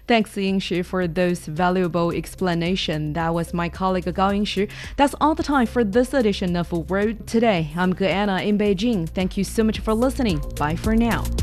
Thanks, Yingxu, for those valuable explanation. That was my colleague Gao Yingxu. That's all the time for this edition of World Today. I'm Ge Anna in Beijing. Thank you so much for listening. Bye for now.